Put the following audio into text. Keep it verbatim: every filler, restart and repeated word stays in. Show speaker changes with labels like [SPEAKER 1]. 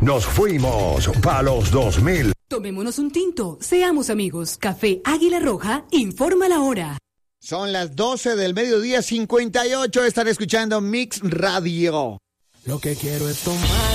[SPEAKER 1] Nos fuimos pa' los dos mil.
[SPEAKER 2] Tomémonos un tinto, seamos amigos. Café Águila Roja, informa la hora.
[SPEAKER 3] Son las doce del mediodía, cincuenta y ocho. Están escuchando Mix Radio.
[SPEAKER 4] Lo que quiero es tomar